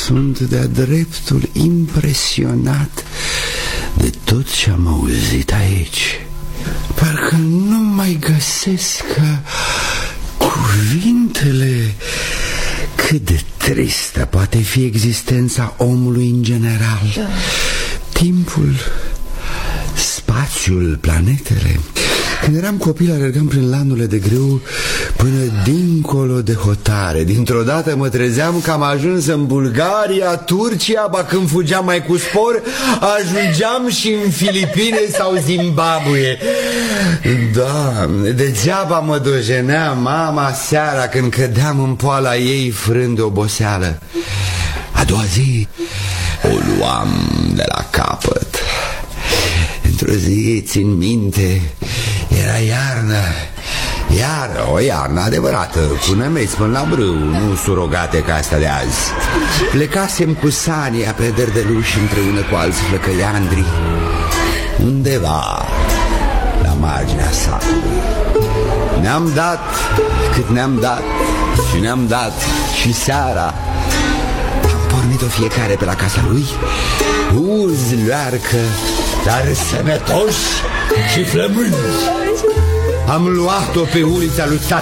Sunt de-a dreptul impresionat de tot ce am auzit aici. Parcă nu mai găsesc cuvintele. Cât de tristă poate fi existența omului în general. Timpul, spațiul, planetele. Când eram copil, alergam prin lanurile de grâu până dincolo de hotare. Dintr-o dată mă trezeam că am ajuns în Bulgaria, Turcia, ba când fugeam mai cu spor, ajungeam și în Filipine sau Zimbabwe. Da, degeaba mă dojenea mama seara când cădeam în poala ei frând de oboseală. A doua zi o luam de la capăt. Într-o zi, țin minte, era iarnă. O iarnă adevărată, cu nămeți până la brâu, nu surogate ca asta de azi. Plecasem cu Sania pe derdeluși împreună cu alți flăcăiandri undeva la marginea satului. Ne-am dat cât ne-am dat și ne-am dat și seara. Am pornit-o fiecare pe la casa lui, uzi, learcă, dar sănătoși și flămânzi. Am luat-o pe ulița lui